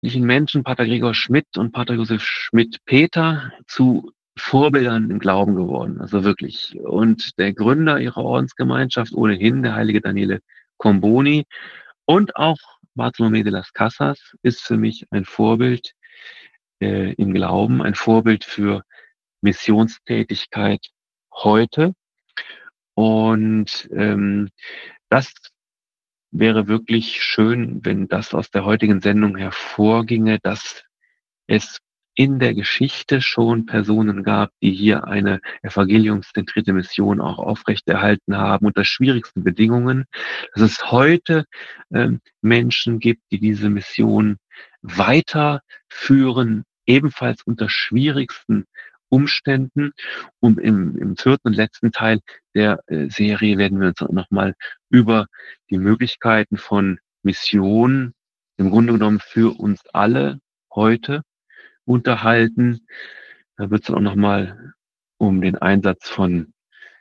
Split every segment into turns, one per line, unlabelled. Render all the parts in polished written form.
unterschiedlichen Menschen, Pater Gregor Schmidt und Pater Josef Schmidt-Peter, zu Vorbildern im Glauben geworden, also wirklich. Und der Gründer ihrer Ordensgemeinschaft ohnehin, der heilige Daniele Comboni, und auch Bartolomé de las Casas ist für mich ein Vorbild im Glauben, ein Vorbild für Missionstätigkeit heute. Und das wäre wirklich schön, wenn das aus der heutigen Sendung hervorginge, dass es in der Geschichte schon Personen gab, die hier eine evangeliumszentrierte Mission auch aufrechterhalten haben unter schwierigsten Bedingungen, dass es heute Menschen gibt, die diese Mission weiterführen, ebenfalls unter schwierigsten Umständen. Und im vierten und letzten Teil der Serie werden wir uns nochmal über die Möglichkeiten von Mission im Grunde genommen für uns alle heute unterhalten. Da wird es dann auch nochmal um den Einsatz von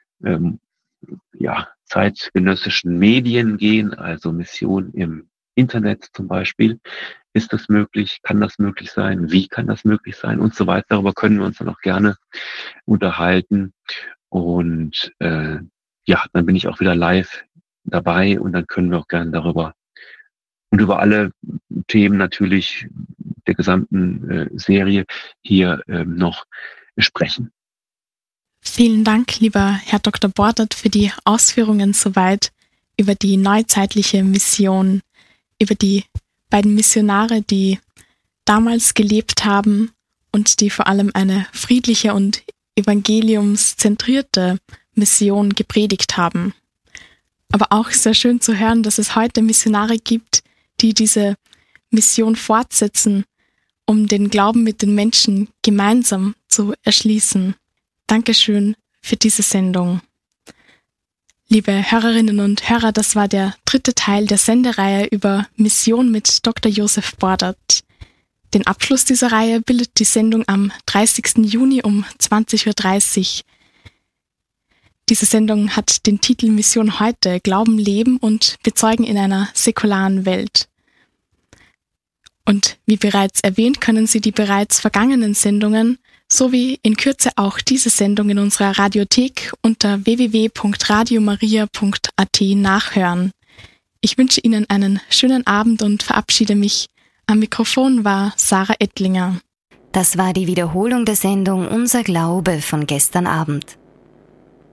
zeitgenössischen Medien gehen, also Mission im Internet zum Beispiel. Ist das möglich? Kann das möglich sein? Wie kann das möglich sein? Und so weiter. Darüber können wir uns dann auch gerne unterhalten. Und dann bin ich auch wieder live dabei und dann können wir auch gerne darüber und über alle Themen natürlich der gesamten Serie hier noch sprechen.
Vielen Dank, lieber Herr Dr. Bordert, für die Ausführungen soweit über die neuzeitliche Mission, über die beiden Missionare, die damals gelebt haben und die vor allem eine friedliche und evangeliumszentrierte Mission gepredigt haben. Aber auch sehr schön zu hören, dass es heute Missionare gibt, die diese Mission fortsetzen, um den Glauben mit den Menschen gemeinsam zu erschließen. Dankeschön für diese Sendung. Liebe Hörerinnen und Hörer, das war der 3. Teil der Sendereihe über Mission mit Dr. Josef Bordert. Den Abschluss dieser Reihe bildet die Sendung am 30. Juni um 20.30 Uhr. Diese Sendung hat den Titel Mission heute, Glauben, Leben und Bezeugen in einer säkularen Welt. Und wie bereits erwähnt, können Sie die bereits vergangenen Sendungen sowie in Kürze auch diese Sendung in unserer Radiothek unter www.radiomaria.at nachhören. Ich wünsche Ihnen einen schönen Abend und verabschiede mich. Am Mikrofon war Sarah Ettlinger.
Das war die Wiederholung der Sendung Unser Glaube von gestern Abend.